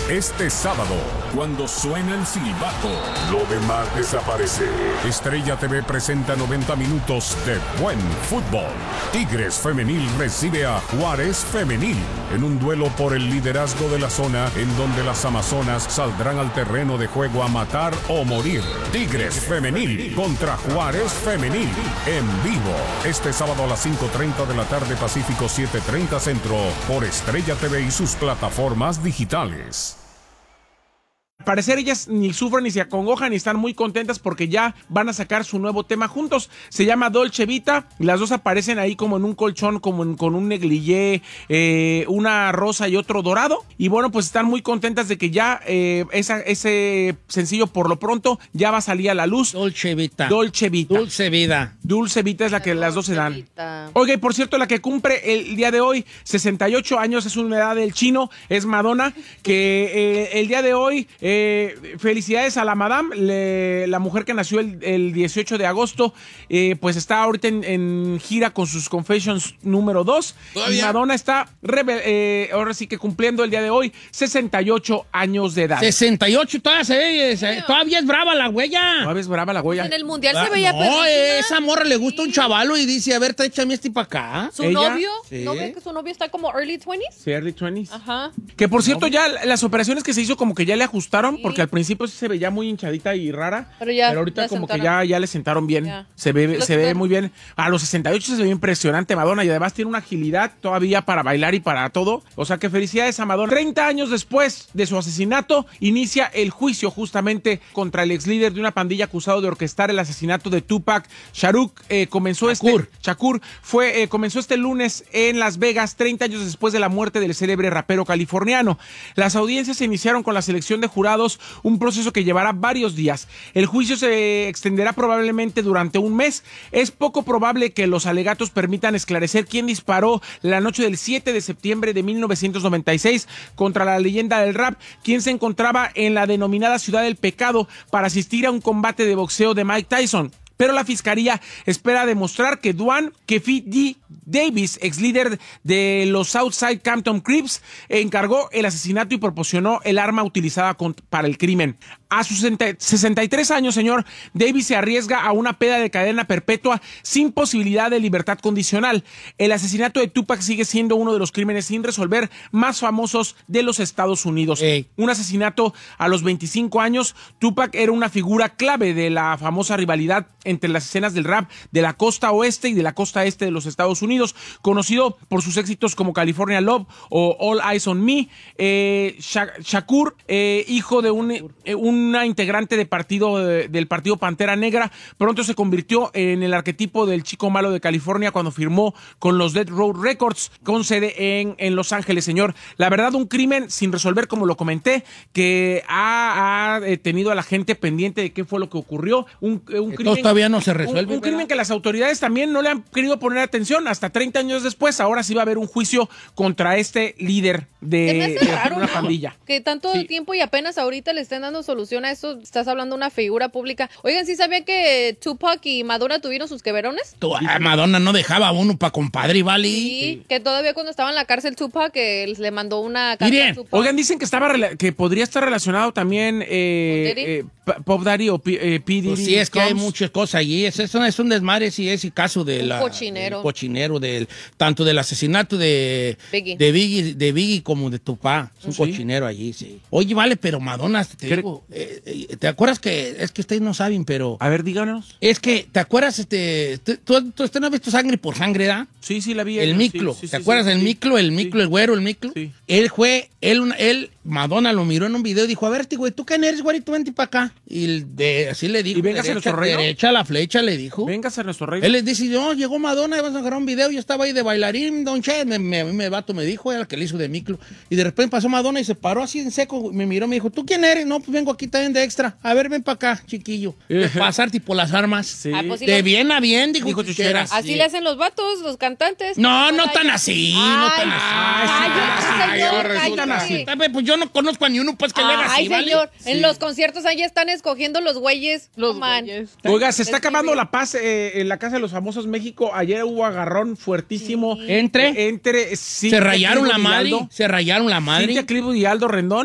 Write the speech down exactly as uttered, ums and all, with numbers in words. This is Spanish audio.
Este sábado, cuando suena el silbato, lo demás desaparece. Estrella T V presenta noventa minutos de buen fútbol. Tigres Femenil recibe a Juárez Femenil en un duelo por el liderazgo de la zona, en donde las amazonas saldrán al terreno de juego a matar o morir. Tigres Femenil contra Juárez Femenil en vivo. Este sábado a las cinco treinta de la tarde Pacífico, siete treinta Centro, por Estrella T V y sus plataformas digitales. Al parecer ellas ni sufren ni se acongojan y están muy contentas porque ya van a sacar su nuevo tema juntos. Se llama Dolce Vita. Las dos aparecen ahí como en un colchón, como en, con un negligé, eh, una rosa y otro dorado. Y bueno, pues están muy contentas de que ya eh, esa, ese sencillo por lo pronto ya va a salir a la luz. Dolce Vita. Dolce Vita. Dulce Vida. Dulce Vita es la que las dos se dan. Oiga, y por cierto, la que cumple el día de hoy, sesenta y ocho años, es una edad del chino, es Madonna, que eh, el día de hoy... Eh, Eh, felicidades a la madame, le, la mujer que nació el, el dieciocho de agosto, eh, pues está ahorita en, en gira con sus Confessions número dos. Y Madonna está, eh, ahora sí que cumpliendo el día de hoy, sesenta y ocho años de edad. sesenta y ocho, todavía, se ve, se, todavía es brava la huella. Todavía es brava la huella. En el mundial Ah, se veía no, perrísima. esa morra le gusta un chavalo y dice, a ver, échame este para acá. ¿Su ¿Ella? novio? Sí. ¿No ve que su novio está como early twenties? Sí, early twenties. Ajá. Que por cierto, ya las operaciones que se hizo como que ya le ajustaron, Sí. porque al principio sí se veía muy hinchadita y rara, Pero ya, ahorita ya como sentaron. que ya, ya le sentaron bien. Ya. Se ve, Lo se que ve todo- muy bien. A los sesenta y ocho se ve impresionante Madonna y además tiene una agilidad todavía para bailar y para todo. O sea que felicidades a Madonna. treinta años después de su asesinato, inicia el juicio justamente contra el ex líder de una pandilla acusado de orquestar el asesinato de Tupac Shakur. Eh, comenzó Shakur. este Shakur fue eh, comenzó este lunes en Las Vegas, treinta años después de la muerte del célebre rapero californiano. Las audiencias se iniciaron con la selección de jurados, un proceso que llevará varios días. El juicio se extenderá probablemente durante un mes. Es poco probable que los alegatos permitan esclarecer quién disparó la noche del siete de septiembre de mil novecientos noventa y seis contra la leyenda del rap, quien se encontraba en la denominada Ciudad del Pecado para asistir a un combate de boxeo de Mike Tyson. Pero la fiscalía espera demostrar que Duane Keffe D. Davis, ex líder de los Southside Compton Crips, encargó el asesinato y proporcionó el arma utilizada con, para el crimen. A sus sesenta y tres años, señor, Davis se arriesga a una pena de cadena perpetua sin posibilidad de libertad condicional. El asesinato de Tupac sigue siendo uno de los crímenes sin resolver más famosos de los Estados Unidos. Ey. Un asesinato a los veinticinco años. Tupac era una figura clave de la famosa rivalidad entre las escenas del rap de la costa oeste y de la costa este de los Estados Unidos, conocido por sus éxitos como California Love o All Eyes on Me. Eh, Sha- Shakur, eh, hijo de un, eh, una integrante de partido, eh, del partido Pantera Negra, pronto se convirtió en el arquetipo del chico malo de California cuando firmó con los Death Row Records, con sede en, en Los Ángeles, señor. La verdad, un crimen sin resolver, como lo comenté, que ha, ha eh, tenido a la gente pendiente de qué fue lo que ocurrió. Un, eh, un crimen todavía no se resuelve. Un, un ¿verdad? crimen que las autoridades también no le han querido poner atención. Hasta treinta años después, ahora sí va a haber un juicio contra este líder Se me de, hace de raro, una ¿no? pandilla. Que tanto Sí. tiempo y apenas ahorita le estén dando solución a eso. Estás hablando de una figura pública. Oigan, ¿sí sabían que Tupac y Madonna tuvieron sus queverones? Tú, ah, Madonna no dejaba a uno para compadre, ¿vale? Sí, que todavía cuando estaba en la cárcel Tupac, que le mandó una carta Miren, a Tupac. Oigan, dicen que estaba rela- que podría estar relacionado también eh, ¿Con Diddy? eh, P- Pop Daddy o P, eh, P. Diddy Pues sí, es que hay Combs. muchas cosas allí. Es, es, un, es un desmadre, sí, ese caso de Un la, cochinero. del cochinero, del, tanto del asesinato de Biggie. de Biggie, de Biggie como de Tupac. Es un Sí. cochinero allí, sí. Oye, vale, pero Madonna, te ¿Qué? digo, eh, eh, ¿te acuerdas que, es que ustedes no saben, pero A ver, díganos. es que, ¿te acuerdas, este, tú, tú, tú- usted no has visto Sangre por Sangre, ¿da? Sí, sí, la vi. El sí, miclo, sí, sí, ¿te sí, acuerdas sí, del sí. miclo? El miclo, Sí. el güero, el miclo. Sí. Él fue, él, una- él, Madonna lo miró en un video y dijo, a ver, tío, güey, ¿tú quién eres, güerito? Vente para acá. Y el de, así le dijo. ¿Y véngase a derecha, nuestro reino? derecha la flecha, le dijo. Véngase a nuestro rey. Él les dice, no, llegó Madonna, vamos a agarrar un video, yo estaba ahí de bailarín, don Che, me, me, me vato me dijo, era el que le hizo de miclo. Y de repente pasó Madonna y se paró así en seco, me miró, me dijo, ¿tú quién eres? No, pues vengo aquí también de extra. A ver, ven para acá, chiquillo. De pasar tipo las armas. Sí. Ah, pues sí De lo- bien a bien, dijo, Dijo Chuchera. Chuchera. Así Sí. le hacen los vatos, los cantantes. No, no Ay, tan así, no tan así. Ay, Ay, señor, ahora resulta cállate. así. Tal Pues yo no conozco a ni uno pues que le haga Ay, así, ¿vale? señor, en Sí. los conciertos ahí están escogiendo los güeyes. Los No, man. güeyes. Oiga, se está Es que acabando sí. la paz eh, en la Casa de los Famosos México. Ayer hubo agarrón fuertísimo. ¿Entre? Eh, entre Se Cintia rayaron Clivo la y madre, Aldo. se rayaron la madre. Cintia Clivo y Aldo Rendón.